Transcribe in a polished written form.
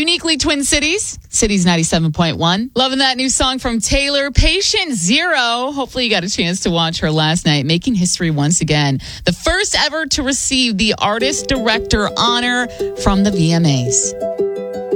Uniquely Twin Cities, Cities 97.1. Loving that new song from Taylor, Patient Zero. Hopefully you got a chance to watch her last night, making history once again. The first ever to receive the Artist Director honor from the VMAs.